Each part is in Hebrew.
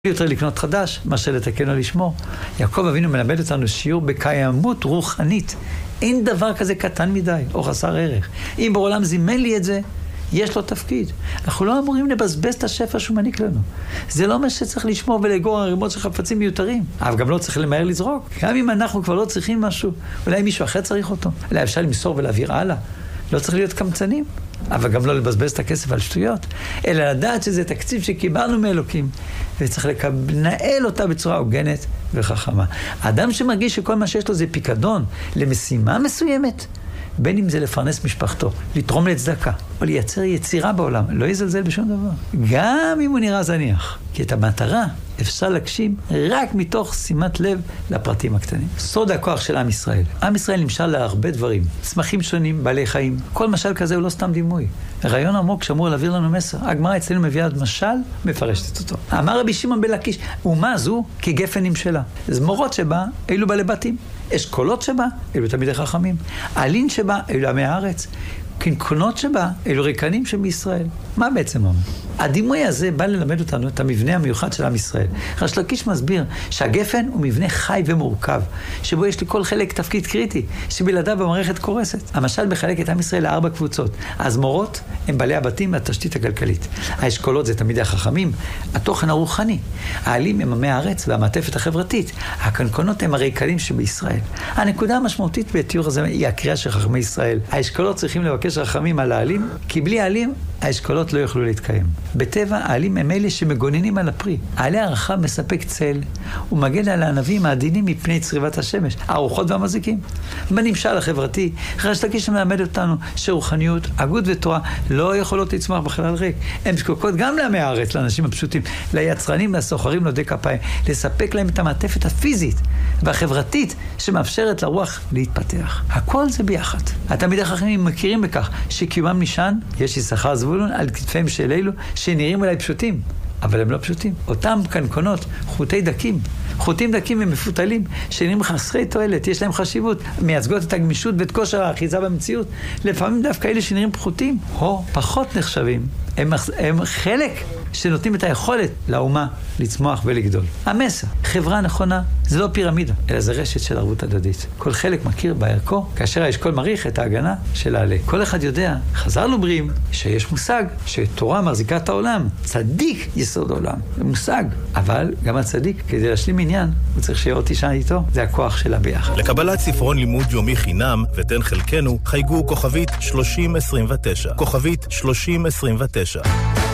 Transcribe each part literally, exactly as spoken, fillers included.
יותר לקנות חדש, מאשר לתקן או לשמור. יעקב אבינו מלמד אותנו שיעור בקיימות רוחנית. אין דבר כזה קטן מדי, או חסר ערך. אם בעולם זימן לי את זה, יש לו תפקיד. אנחנו לא אמורים לבזבז את השפע שהוא מניק לנו. זה לא מה שצריך לשמור ולגור ערימות של חפצים מיותרים. אבל גם לא צריך למהר לזרוק. גם אם אנחנו כבר לא צריכים משהו, אולי מישהו אחר צריך אותו. אולי אפשר למסור ולהעביר הלאה. לא צריך להיות קמצנים. אבל גם לא לבזבז את הכסף על שטויות, אלא לדעת שזה תקציב שקיבלנו מאלוקים, וצריך לנהל אותה בצורה הוגנת וחכמה. האדם שמרגיש שכל מה שיש לו זה פיקדון למשימה מסוימת, בין אם זה לפרנס משפחתו, לתרום לצדקה, או לייצר יצירה בעולם, לא יזלזל בשום דבר. גם אם הוא נראה זניח, כי את המטרה אפשר להגשים רק מתוך שימת לב לפרטים הקטנים. סוד הכוח של עם ישראל. עם ישראל נמשל להרבה דברים. צמחים שונים, בעלי חיים. כל משל כזה הוא לא סתם דימוי. רעיון עמוק שאמור להעביר לנו מסר. הגמרא אצלנו מביאה עד משל, מפרשת אותו. אמר רבי שמעון בן לקיש, ומה זו? כגפן נמשלה. זמורות שבה, אלו בעלי בתים. אשכולות שבה, אלו תלמידי חכמים. עלין שבה, אלו עמי הארץ. קנקונות שבה, אלו ריקנים שבישראל. מה בעצם אומר? הדימוי הזה בא ללמד אותנו את המבנה המיוחד של עם ישראל. ריש לקיש מסביר שהגפן הוא מבנה חי ומורכב, שבו יש לכל חלק תפקיד קריטי, שבלעדיו המערכת קורסת. המשל מחלק את עם ישראל לארבע קבוצות. הזמורות הם בעלי הבתים והתשתית הכלכלית. האשכולות זה תלמידי החכמים, התוכן הרוחני. העלים הם עמי הארץ והמעטפת החברתית. הקנקונות הם הריקנים שבישראל. הנקודה המשמעותית בתיאור הזה היא הקריאה של חכמי ישראל. האשכולות צריכים לבקש רחמים על העלים, כי בלי העלים האשכולות לא יוכלו להתקיים. בטבע, העלים הם אלה שמגוננים על הפרי. העלה הרחב מספק צל, ומגן על הענבים העדינים מפני צריבת השמש, הרוחות והמזיקים. בנמשל החברתי, ריש לקיש מלמד אותנו שרוחניות, הגות ותורה לא יכולות לצמח בחלל ריק. הן זקוקות גם לעמי הארץ, לאנשים הפשוטים, ליצרנים, לסוחרים, לעובדי כפיים, לספק להם את המעטפת הפיזית והחברתית שמאפשרת לרוח להתפתח. הכל זה ביחד. התלמידי החכמים מכירים בכך שקיומם נשען, יש יששכר זבולון על כתפיהם של אלו שנראים אולי פשוטים, אבל הם לא פשוטים. אותם קנקונות, חוטי דקים, חוטים דקים ומפותלים, שנראים חסרי תועלת, יש להם חשיבות, מייצגות את הגמישות ואת כושר האחיזה במציאות. לפעמים דווקא אלה שנראים פחותים, או פחות נחשבים, הם, הם חלק שנותנים את היכולת לאומה לצמוח ולגדול. המסע, חברה נכונה, זה לא פירמידה, אלא זה רשת של ערבות הדדית. כל חלק מכיר בערכו, כאשר האשכול מעריך את ההגנה של העלה. כל אחד יודע, חז"ל אומרים, שיש מושג שתורה מחזיקה את העולם. צדיק יסוד העולם. זה מושג. אבל גם הצדיק, כדי להשלים עניין, הוא צריך שיהיה אותי שם איתו. זה הכוח שלה ביחד. לקבלת ספרון לימוד יומי חינם, ותן חלקנו, חייגו כוכבית שלושים עשרים ותשע. כוכבית שלושים עשרים ותשע.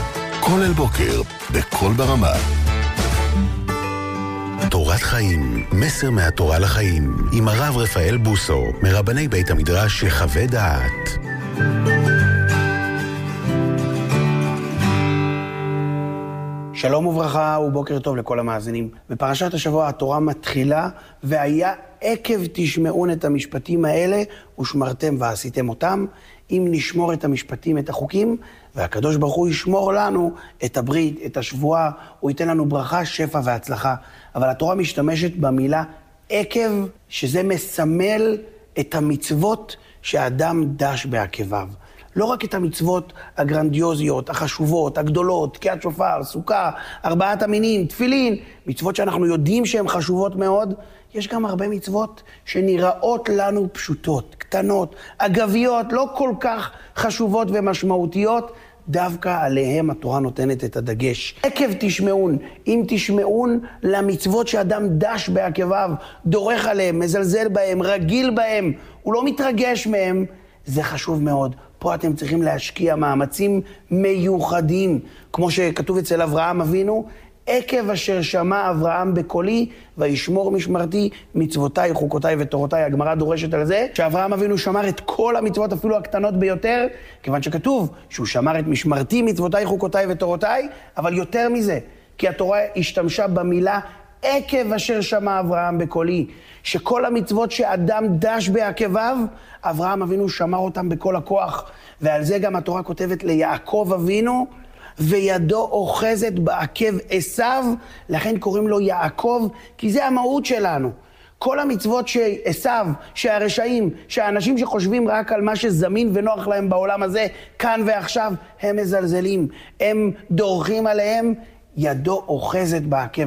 כל אל בוקר, בכל ברמה. תורת חיים, מסר מהתורה לחיים, עם הרב רפאל בוסו, מרבני בית המדרש יחווה דעת. שלום וברכה ובוקר טוב לכל המאזינים. בפרשת השבוע התורה מתחילה, והיה עקב תשמעון את המשפטים האלה, ושמרתם ועשיתם אותם. אם נשמור את המשפטים, את החוקים, והקדוש ברוך הוא ישמור לנו את הברית, את השבועה, הוא ייתן לנו ברכה, שפע והצלחה. אבל התורה משתמשת במילה עקב, שזה מסמל את המצוות שהאדם דש בעקביו. לא רק את המצוות הגרנדיוזיות, החשובות, הגדולות, תקיעת שופר, סוכה, ארבעת המינים, תפילין, מצוות שאנחנו יודעים שהן חשובות מאוד. יש גם הרבה מצוות שנראות לנו פשוטות, קטנות, אגביות, לא כל כך חשובות ומשמעותיות, דווקא עליהם התורה נותנת את הדגש. עקב תשמעון, אם תשמעון למצוות שאדם דש בעקביו, דורך עליהם, מזלזל בהם, רגיל בהם, הוא לא מתרגש מהם, זה חשוב מאוד. פה אתם צריכים להשקיע מאמצים מיוחדים, כמו שכתוב אצל אברהם אבינו, עקב אשר שמע אברהם בקולי, וישמור משמרתי מצוותיי, חוקותיי ותורותיי. הגמרא דורשת על זה שאברהם אבינו שמר את כל המצוות, אפילו הקטנות ביותר, כיוון שכתוב שהוא שמר את משמרתי, מצוותיי, חוקותיי ותורותיי, אבל יותר מזה, כי התורה השתמשה במילה עקב אשר שמע אברהם בקולי, שכל המצוות שאדם דש בעקביו, אברהם אבינו שמר אותם בכל הכוח, ועל זה גם התורה כותבת ליעקב אבינו, וידו אוחזת בעקב עשיו, לכן קוראים לו יעקב, כי זה המהות שלנו. כל המצוות שעשיו, שהרשעים, שהאנשים שחושבים רק על מה שזמין ונוח להם בעולם הזה, כאן ועכשיו, הם מזלזלים, הם דורכים עליהם, ידו אוחזת בעקב.